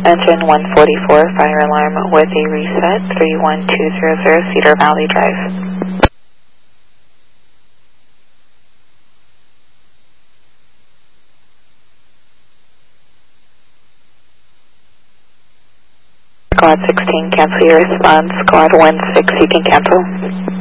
Engine 144, fire alarm with a reset, 31200 Cedar Valley Drive. Squad 16, cancel your response. Squad 16, you can cancel.